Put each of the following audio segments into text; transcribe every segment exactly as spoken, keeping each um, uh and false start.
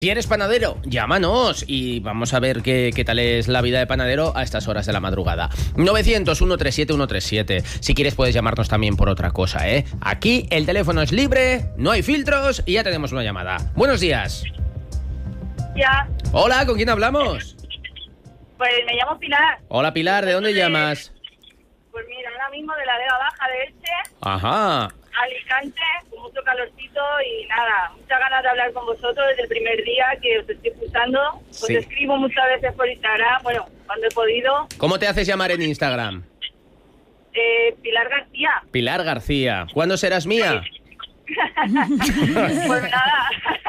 Si eres panadero, llámanos y vamos a ver qué, qué tal es la vida de panadero a estas horas de la madrugada. novecientos, ciento treinta y siete, ciento treinta y siete. Si quieres puedes llamarnos también por otra cosa, ¿eh? Aquí el teléfono es libre, no hay filtros y ya tenemos una llamada. Buenos días. Ya. Hola, ¿con quién hablamos? Pues me llamo Pilar. Hola Pilar, ¿de dónde llamas? Pues mira, ahora mismo de la Vega Baja de Elche. Ajá. Alicante, con mucho calorcito y nada, muchas ganas de hablar con vosotros desde el primer día que os estoy escuchando. Os Sí. escribo muchas veces por Instagram, bueno, cuando he podido. ¿Cómo te haces llamar en Instagram? Eh, Pilar García. Pilar García. ¿Cuándo serás mía? Pues nada,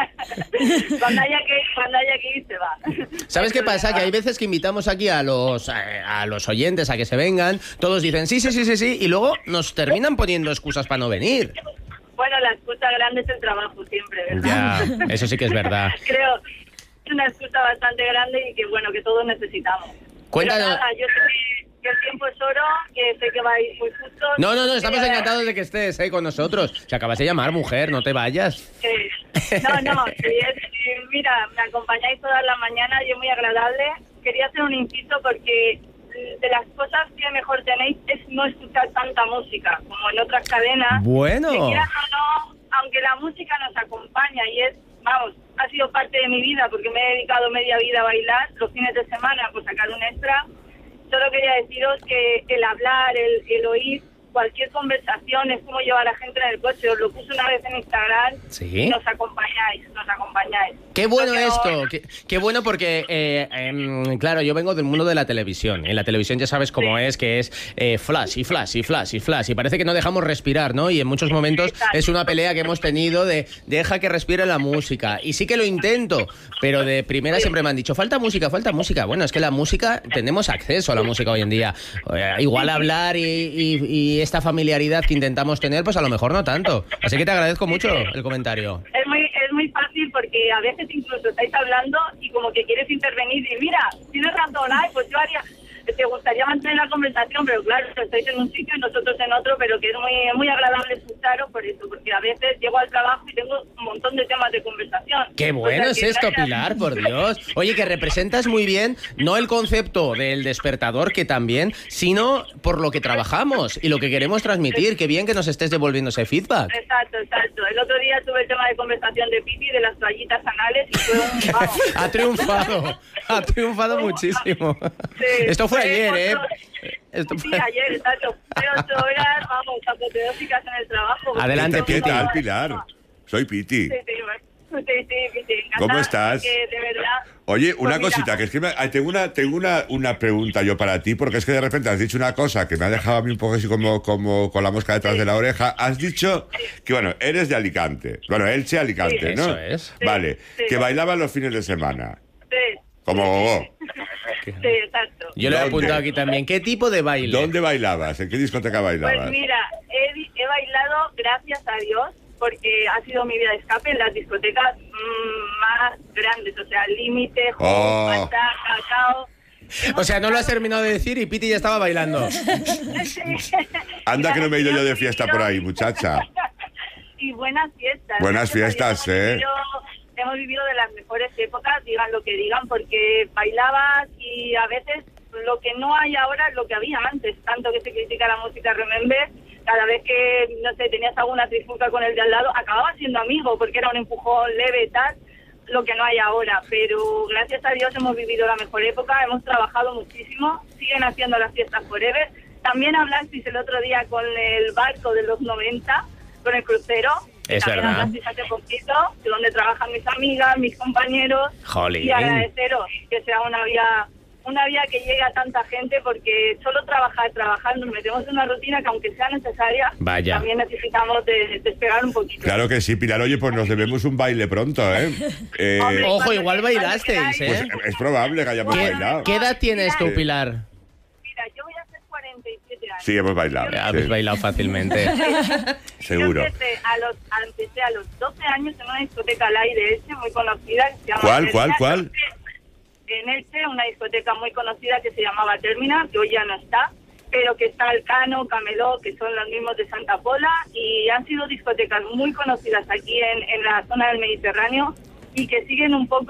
cuando haya que cuando haya que ir se va. ¿Sabes qué pasa? Que hay veces que invitamos aquí a los a, a los oyentes a que se vengan, todos dicen sí, sí, sí, sí, sí, y luego nos terminan poniendo excusas para no venir. Bueno, la excusa grande es el trabajo siempre, ¿verdad? Ya, eso sí que es verdad. Creo que es una excusa bastante grande y que bueno, que todos necesitamos. Cuéntanos. Pero nada, yo sé que el tiempo es oro, que sé que vais muy justo. No, no, no, estamos Pero, encantados de que estés eh, con nosotros. Se acabas de llamar, mujer, no te vayas. eh, no, no, sí, es, eh, mira, me acompañáis todas las mañanas y es muy agradable. Quería hacer un inciso porque de las cosas que mejor tenéis es no escuchar tanta música, como en otras cadenas. Bueno. Que quieras o no, aunque la música nos acompaña y es, vamos, ha sido parte de mi vida porque me he dedicado media vida a bailar, los fines de semana por sacar un extra. Solo quería deciros que el hablar, el, el oír, cualquier conversación es como llevar a la gente en el coche. Os lo puse una vez en Instagram. ¿Sí? Y nos acompañáis, nos acompañáis. Qué bueno Lo que esto, no- qué, qué bueno porque, eh, em, claro, yo vengo del mundo de la televisión. En la televisión ya sabes cómo Sí. es, que es eh, flash y flash y flash y flash. Y parece que no dejamos respirar, ¿no? Y en muchos momentos Exacto. es una pelea que hemos tenido de deja que respire la música. Y sí que lo intento, pero de primera siempre me han dicho, falta música, falta música. Bueno, es que la música, tenemos acceso a la música hoy en día. Eh, igual hablar y, y- y esta familiaridad que intentamos tener, pues a lo mejor no tanto. Así que te agradezco mucho el comentario. Es muy, es muy fácil porque a veces incluso estáis hablando y como que quieres intervenir y mira, tienes razón, ay, pues yo haría... Te gustaría mantener la conversación, pero claro, estáis en un sitio y nosotros en otro, pero que es muy, muy agradable escucharos por eso, porque a veces llego al trabajo y tengo un montón de temas de conversación. Qué bueno O sea, es que esto, gracias- Pilar, por Dios. Oye, que representas muy bien, no el concepto del despertador, que también, sino por lo que trabajamos y lo que queremos transmitir. Qué bien que nos estés devolviendo ese feedback. Exacto, exacto. El otro día tuve el tema de conversación de Pipi, de las toallitas anales, y fue un... vamos. Ha triunfado, ha triunfado muchísimo. Sí, Esto fue ayer, ¿eh? ocho- Esto Sí, fue- ayer, exacto. Fue ocho horas, vamos, apoteósicas en el trabajo. Adelante, ¿Qué Piti. tal, Pilar? Soy Piti. Sí, sí, sí, sí, sí, sí, encantada, ¿Cómo estás? porque de verdad... Oye, una Pues mira, cosita, que es que me- ay, tengo una tengo una, una pregunta yo para ti, porque es que de repente has dicho una cosa que me ha dejado a mí un poco así como, como con la mosca detrás de la oreja. Has dicho que, bueno, eres de Alicante. Bueno, Elche, Alicante, Sí. ¿no? Eso es. Vale, Sí, sí. que bailaban los fines de semana. Sí, Como Gogó. sí, exacto. Yo le he ¿Dónde? apuntado aquí también. ¿Qué tipo de baile? ¿Dónde bailabas? ¿En qué discoteca bailabas? Pues mira, he, di- he bailado, gracias a Dios, porque ha sido mi vida de escape en las discotecas mm, más grandes, o sea, Límite, Hop, Oh. Pachá, Cacao. O sea, no lo has terminado de decir y Piti ya estaba bailando. Anda que no me he ido yo de fiesta por ahí, muchacha. Y buenas fiestas. Buenas Gracias a Dios fiestas, hemos ¿eh? vivido- Hemos vivido de las mejores épocas, digan lo que digan, porque bailabas y a veces lo que no hay ahora es lo que había antes. Tanto que se critica la música Remember, cada vez que, no sé, tenías alguna trifulca con el de al lado, acababas siendo amigo porque era un empujón leve y tal, lo que no hay ahora. Pero gracias a Dios hemos vivido la mejor época, hemos trabajado muchísimo, siguen haciendo las fiestas forever. También hablasteis el otro día con el barco de los noventa, con el crucero. Es También verdad. hablasteis hace poquito, de donde trabajan mis amigas, mis compañeros. Jolín. Y agradeceros que sea una vía, una vía que llegue a tanta gente, porque solo trabajar, trabajar, nos metemos en una rutina que aunque sea necesaria, Vaya. también necesitamos de, despegar un poquito. Claro que sí, Pilar. Oye, pues nos debemos un baile pronto, ¿eh? Eh, Hombre, Ojo, cuando- igual cuando bailasteis, queráis. ¿eh? pues es probable que hayamos ¿Qué, bailado. qué edad tienes tú, Sí. Pilar? Mira, yo voy a hacer cuarenta y siete años. Sí, hemos bailado. Ya sí, habéis bailado fácilmente. seguro. Yo empecé a los, a- empecé a los doce años en una discoteca al aire Elche, muy conocida. Que se llama ¿Cuál, cuál, Terminal. cuál? En Elche, una discoteca muy conocida que se llamaba Terminal, que hoy ya no está, pero que está Alcano, Cameló, que son los mismos de Santa Pola, y han sido discotecas muy conocidas aquí en, en la zona del Mediterráneo. y que siguen un poco